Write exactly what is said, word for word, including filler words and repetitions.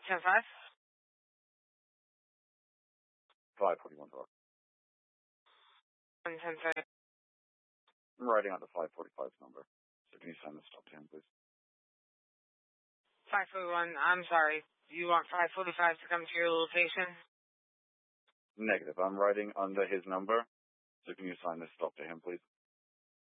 ten five? five forty-one talk. one ten five. I'm writing on the five forty-five number. So can you sign the stop to him, please? five forty-one, I'm sorry. You want five forty-five to come to your location? Negative. I'm writing under his number. So can you sign this stop to him, please?